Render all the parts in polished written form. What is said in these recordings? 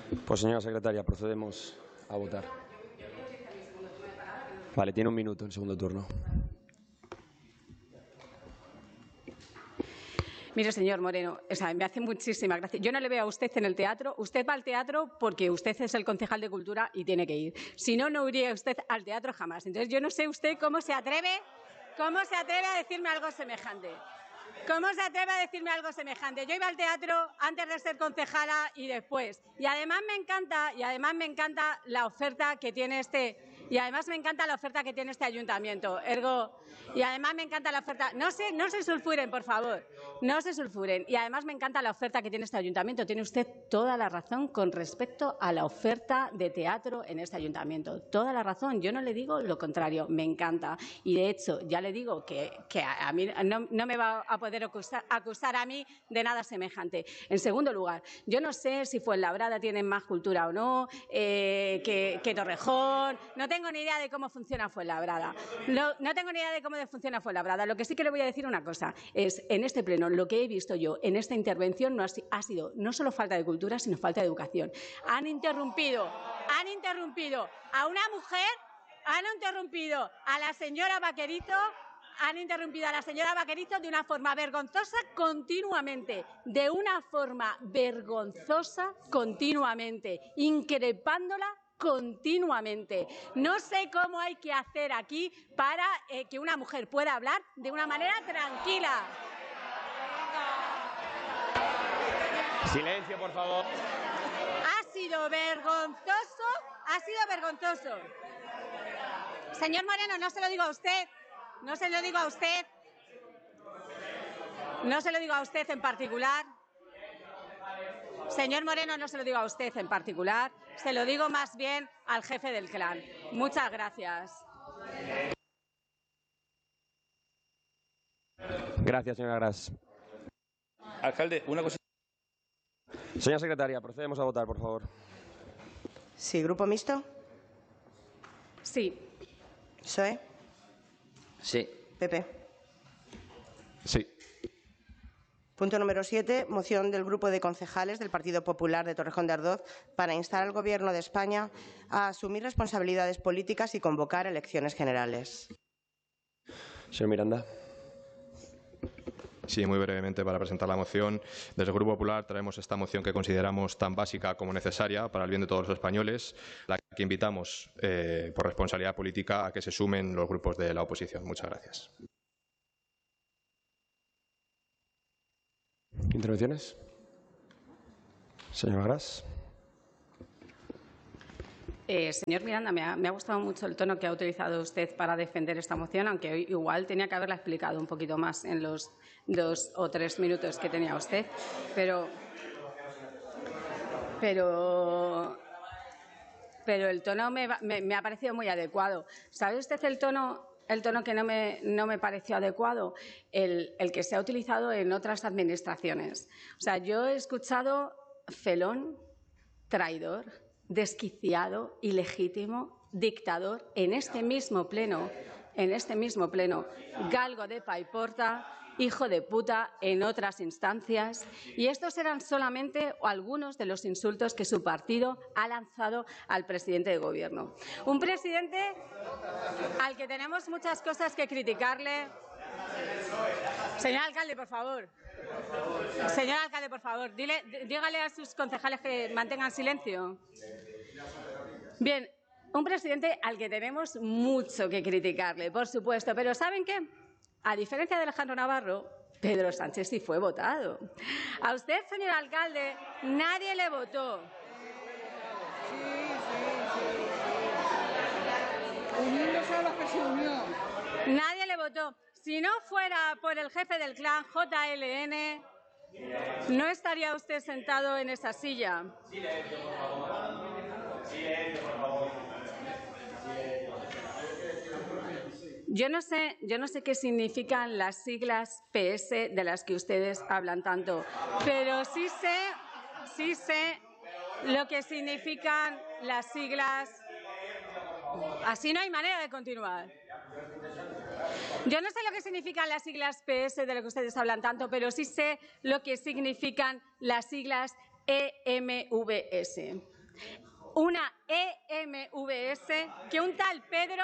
Pues, señora secretaria, procedemos a votar. Vale, tiene un minuto en segundo turno. Mire, señor Moreno, me hace muchísima gracia. Yo no le veo a usted en el teatro. Usted va al teatro porque usted es el concejal de Cultura y tiene que ir. Si no, no iría usted al teatro jamás. Entonces, yo no sé usted cómo se atreve a decirme algo semejante. ¿Cómo se atreve a decirme algo semejante? Yo iba al teatro antes de ser concejala y después. Y además me encanta la oferta que tiene este ayuntamiento. Y además me encanta la oferta. No se sulfuren, por favor. No se sulfuren. Y además me encanta la oferta que tiene este ayuntamiento. Tiene usted toda la razón con respecto a la oferta de teatro en este ayuntamiento. Toda la razón. Yo no le digo lo contrario. Me encanta. Y de hecho, ya le digo que a mí no me va a poder acusar a mí de nada semejante. En segundo lugar, yo no sé si Fuenlabrada tiene más cultura o no, que Torrejón. No tengo ni idea de cómo funciona Fuenlabrada. No tengo ni idea de cómo funciona Fuenlabrada. Lo que sí que le voy a decir una cosa es, en este pleno, lo que he visto yo en esta intervención ha sido no solo falta de cultura, sino falta de educación. Han interrumpido a una mujer, han interrumpido a la señora Vaquerizo, de una forma vergonzosa continuamente, increpándola continuamente. No sé cómo hay que hacer aquí para que una mujer pueda hablar de una manera tranquila. Silencio, por favor. Ha sido vergonzoso. Señor Moreno, no se lo digo a usted. No se lo digo a usted en particular. Señor Moreno, no se lo digo a usted en particular. Se lo digo más bien al jefe del clan. Muchas gracias. Gracias, señora Gras. Alcalde, una cosa. Señora secretaria, procedemos a votar, por favor. Sí, ¿Grupo Mixto? Sí. ¿PSOE? Sí. ¿PP? Sí. Punto número 7. Moción del Grupo de Concejales del Partido Popular de Torrejón de Ardoz para instar al Gobierno de España a asumir responsabilidades políticas y convocar elecciones generales. Señor Miranda. Sí, muy brevemente para presentar la moción. Desde el Grupo Popular traemos esta moción que consideramos tan básica como necesaria para el bien de todos los españoles, la que invitamos por responsabilidad política a que se sumen los grupos de la oposición. Muchas gracias. ¿Intervenciones? Señora Gras. Señor Miranda, me ha gustado mucho el tono que ha utilizado usted para defender esta moción, aunque igual tenía que haberla explicado un poquito más en los 2 o 3 minutos que tenía usted. Pero el tono me ha parecido muy adecuado. ¿Sabe usted el tono que no me pareció adecuado? El que se ha utilizado en otras administraciones. O sea, yo he escuchado felón, traidor, desquiciado, ilegítimo, dictador en este mismo pleno, galgo de paiporta, hijo de puta en otras instancias. Y estos eran solamente algunos de los insultos que su partido ha lanzado al presidente de Gobierno. Un presidente al que tenemos muchas cosas que criticarle. Señor alcalde, por favor. Señor alcalde, por favor, dígale a sus concejales que mantengan silencio. Bien, un presidente al que tenemos mucho que criticarle, por supuesto, pero ¿saben qué? A diferencia de Alejandro Navarro, Pedro Sánchez sí fue votado. A usted, señor alcalde, nadie le votó. Uniéndose a los que se unió. Nadie le votó. Si no fuera por el jefe del clan, JLN, no estaría usted sentado en esa silla. Silencio, por favor. Silencio, por favor. Yo no sé qué significan las siglas PS de las que ustedes hablan tanto, pero sí sé lo que significan las siglas. Así no hay manera de continuar. Yo no sé lo que significan las siglas PS de lo que ustedes hablan tanto, pero sí sé lo que significan las siglas EMVS. una EMVS que un tal Pedro,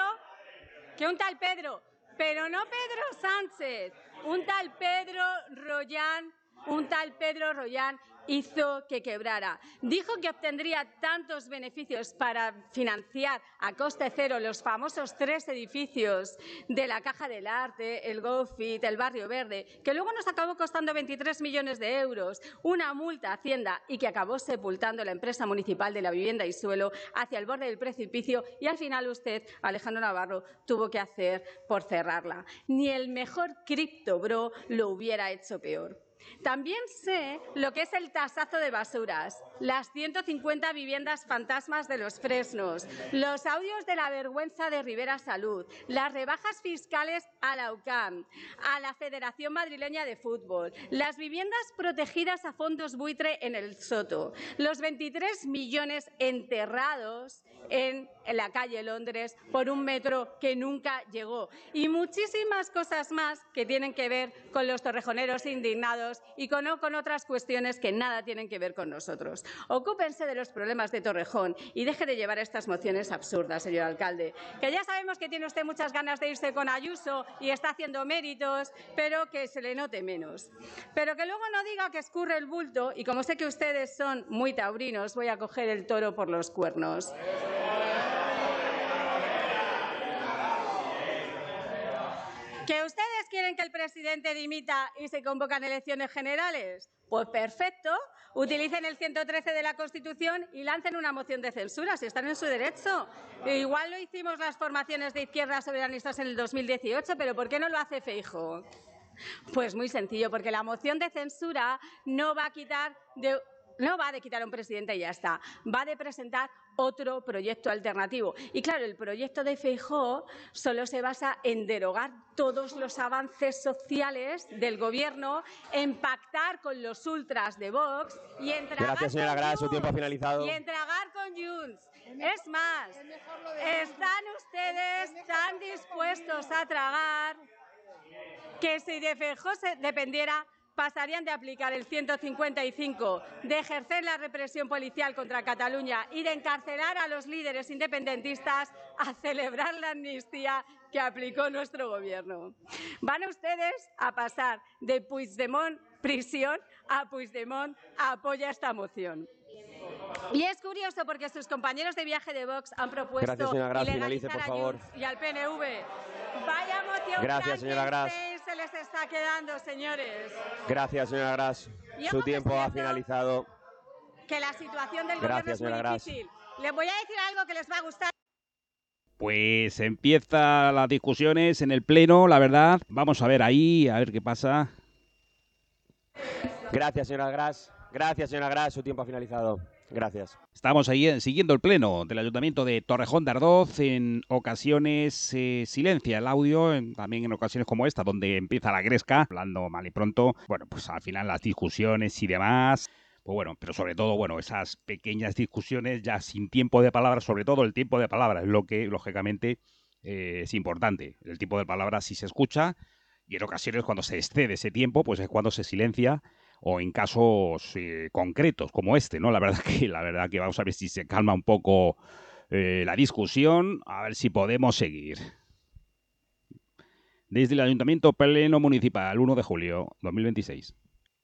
pero no Pedro Sánchez, un tal Pedro Rollán hizo que quebrara. Dijo que obtendría tantos beneficios para financiar a coste cero los famosos 3 edificios de la Caja del Arte, el GoFit, el Barrio Verde, que luego nos acabó costando 23 millones de euros, una multa a Hacienda y que acabó sepultando la empresa municipal de la vivienda y suelo hacia el borde del precipicio y al final usted, Alejandro Navarro, tuvo que hacer por cerrarla. Ni el mejor criptobro lo hubiera hecho peor. También sé lo que es el tasazo de basuras, las 150 viviendas fantasmas de los Fresnos, los audios de la vergüenza de Rivera Salud, las rebajas fiscales a la UCAM, a la Federación Madrileña de Fútbol, las viviendas protegidas a fondos buitre en el Soto, los 23 millones enterrados en la calle Londres por un metro que nunca llegó y muchísimas cosas más que tienen que ver con los torrejoneros indignados y con otras cuestiones que nada tienen que ver con nosotros. Ocúpense de los problemas de Torrejón y deje de llevar estas mociones absurdas, señor alcalde, que ya sabemos que tiene usted muchas ganas de irse con Ayuso y está haciendo méritos, pero que se le note menos. Pero que luego no diga que escurre el bulto y como sé que ustedes son muy taurinos, voy a coger el toro por los cuernos. ¿Que ustedes quieren que el presidente dimita y se convocan elecciones generales? Pues perfecto, utilicen el 113 de la Constitución y lancen una moción de censura, si están en su derecho. Igual lo hicimos las formaciones de izquierdas soberanistas en el 2018, pero ¿por qué no lo hace Feijóo? Pues muy sencillo, porque la moción de censura no va a quitar a un presidente y ya está. Va de presentar otro proyecto alternativo. Y claro, el proyecto de Feijóo solo se basa en derogar todos los avances sociales del Gobierno, en pactar con los ultras de Vox y en tragar Gracias, señora Gras, su tiempo ha finalizado. y en tragar con Junts. Es más, están ustedes tan dispuestos a tragar que si de Feijóo dependiera, pasarían de aplicar el 155, de ejercer la represión policial contra Cataluña y de encarcelar a los líderes independentistas a celebrar la amnistía que aplicó nuestro Gobierno. Van ustedes a pasar de Puigdemont prisión a Puigdemont apoya esta moción. Y es curioso porque sus compañeros de viaje de Vox han propuesto Gracias, señora Gras, ilegalizar finalice, por favor. a Junts y al PNV. Vaya moción Gracias, señora Gras. se les está quedando, señores. Gracias, señora Gras. Yo Su tiempo ha comprendo finalizado. Que la situación del Gracias, Gobierno señora es muy difícil. Les voy a decir algo que les va a gustar. Pues empiezan las discusiones en el Pleno, la verdad. Vamos a ver ahí, a ver qué pasa. Gracias, señora Gras. Gracias, señora Gras. Su tiempo ha finalizado. Gracias. Estamos ahí siguiendo el Pleno del Ayuntamiento de Torrejón de Ardoz. En ocasiones silencia el audio, también en ocasiones como esta, donde empieza la gresca, hablando mal y pronto. Bueno, pues al final las discusiones y demás. Pues bueno, pero sobre todo, bueno, esas pequeñas discusiones ya sin tiempo de palabra, sobre todo el tiempo de palabra, es lo que, lógicamente, es importante. El tiempo de palabra sí se escucha y en ocasiones cuando se excede ese tiempo, pues es cuando se silencia o en casos concretos como este, ¿no? La verdad que vamos a ver si se calma un poco la discusión, a ver si podemos seguir. Desde el Ayuntamiento Pleno Municipal, 1 de julio 2026.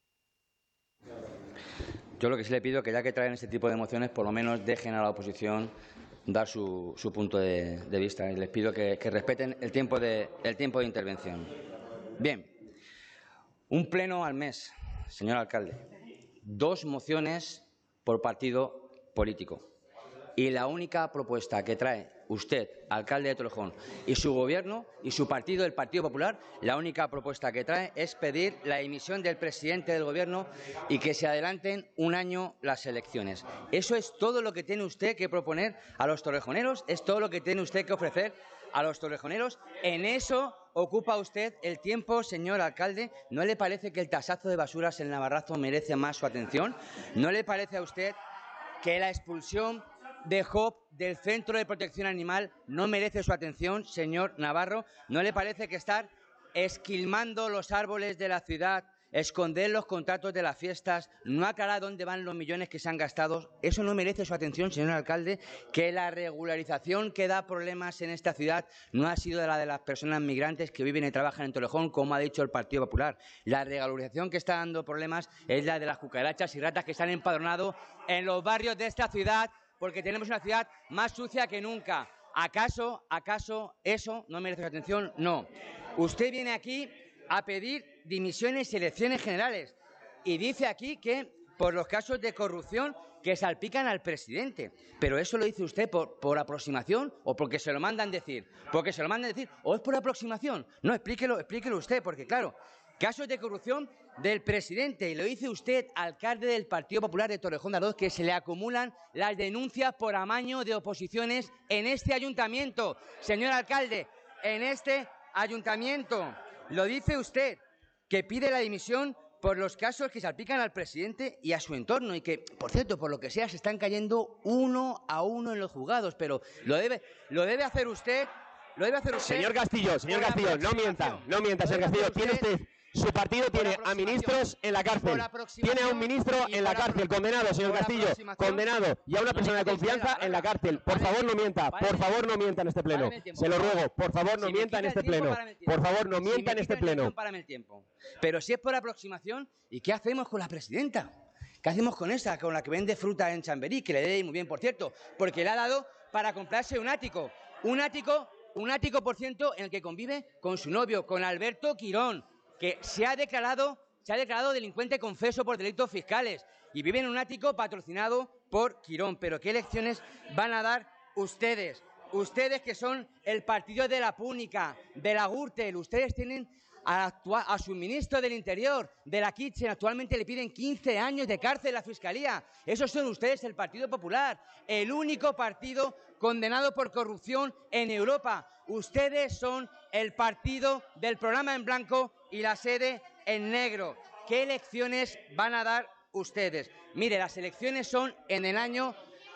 Yo lo que sí le pido es que ya que traen este tipo de mociones, por lo menos dejen a la oposición dar su punto de vista. Y les pido que respeten el tiempo de intervención. Bien, un pleno al mes, señor alcalde. 2 mociones por partido político. Y la única propuesta que trae usted, alcalde de Torrejón, y su Gobierno y su partido, el Partido Popular, la única propuesta que trae es pedir la dimisión del presidente del Gobierno y que se adelanten un año las elecciones. Eso es todo lo que tiene usted que proponer a los torrejoneros, es todo lo que tiene usted que ofrecer a los torrejoneros. En eso ocupa usted el tiempo, señor alcalde. ¿No le parece que el tasazo de basuras en Navarrazo merece más su atención? ¿No le parece a usted que la expulsión de Job del Centro de Protección Animal no merece su atención, señor Navarro? ¿No le parece que estar esquilmando los árboles de la ciudad esconder los contratos de las fiestas, no aclarar dónde van los millones que se han gastado. Eso no merece su atención, señor alcalde, que la regularización que da problemas en esta ciudad no ha sido la de las personas migrantes que viven y trabajan en Torrejón, como ha dicho el Partido Popular. La regularización que está dando problemas es la de las cucarachas y ratas que se han empadronado en los barrios de esta ciudad, porque tenemos una ciudad más sucia que nunca. ¿Acaso eso no merece su atención? No. Usted viene aquí a pedir dimisiones y elecciones generales y dice aquí que por los casos de corrupción que salpican al presidente. Pero eso lo dice usted por aproximación o porque se lo mandan decir. Porque se lo mandan decir o es por aproximación. No, explíquelo usted, porque claro, casos de corrupción del presidente, y lo dice usted, alcalde del Partido Popular de Torrejón de Ardoz, que se le acumulan las denuncias por amaño de oposiciones en este ayuntamiento. Señor alcalde, en este ayuntamiento lo dice usted, que pide la dimisión por los casos que salpican al presidente y a su entorno y que, por cierto, por lo que sea, se están cayendo uno a uno en los juzgados. Pero lo debe hacer usted. Señor Castillo, no mienta, señor Castillo. Tiene usted, su partido tiene a ministros en la cárcel. Tiene a un ministro en la cárcel, condenado, señor Castillo, condenado. Y a una persona de confianza en la cárcel. Por favor, no mienta. Por favor, no mienta en este pleno. Se lo ruego. Por favor, no mienta en este pleno. Por favor, no mienta en este pleno. Pero si es por aproximación, ¿y qué hacemos con la presidenta? ¿Qué hacemos con esa, con la que vende fruta en Chamberí, que le dé muy bien, por cierto? Porque le ha dado para comprarse un ático. Un ático, por cierto, en el que convive con su novio, con Alberto Quirón, que se ha declarado delincuente confeso por delitos fiscales y vive en un ático patrocinado por Quirón. Pero ¿qué lecciones van a dar ustedes? Ustedes que son el partido de la Púnica, de la Gürtel, ustedes tienen a su ministro del Interior, de la Kitchen, actualmente le piden 15 años de cárcel a la Fiscalía. Esos son ustedes, el Partido Popular, el único partido condenado por corrupción en Europa. Ustedes son el partido del programa en blanco y la sede en negro. ¿Qué elecciones van a dar ustedes? Mire, las elecciones son en el año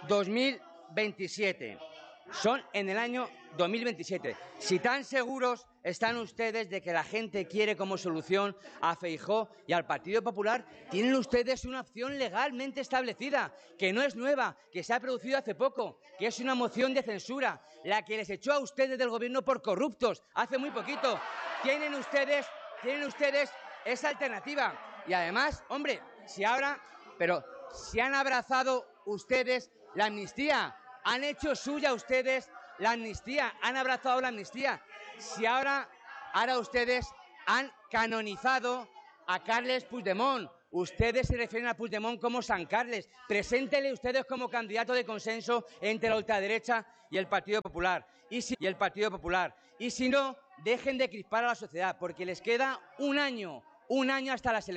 2027. Son en el año 2027. Si tan seguros están ustedes de que la gente quiere como solución a Feijóo y al Partido Popular, tienen ustedes una opción legalmente establecida, que no es nueva, que se ha producido hace poco, que es una moción de censura, la que les echó a ustedes del gobierno por corruptos hace muy poquito. Tienen ustedes esa alternativa. Y además, hombre, si han abrazado ustedes la amnistía, han hecho suya ustedes la amnistía, han abrazado la amnistía. Si ahora ustedes han canonizado a Carles Puigdemont, ustedes se refieren a Puigdemont como San Carles. Preséntenle ustedes como candidato de consenso entre la ultraderecha y el Partido Popular. Y si no, dejen de crispar a la sociedad, porque les queda un año hasta las elecciones.